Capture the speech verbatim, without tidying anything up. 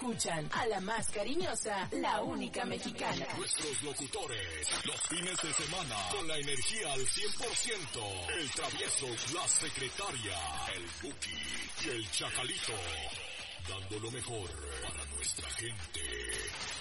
escuchan a la más cariñosa, la única mexicana. Nuestros locutores, los fines de semana, con la energía al cien por ciento. El travieso, la secretaria, el Buki y el Chacalito. Dando lo mejor para nuestra gente.